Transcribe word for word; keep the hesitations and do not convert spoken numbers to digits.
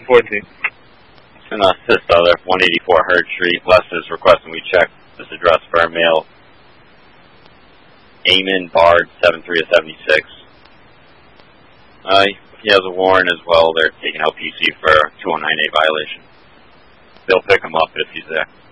fourteen. And uh, assist other, one eighty-four Hurd Street. Les is requesting we check this address for our mail. Eamon Bard, seven three of seventy-six. Uh, he has a warrant as well. They're taking out P C for two oh nine A violation. They'll pick him up if he's there.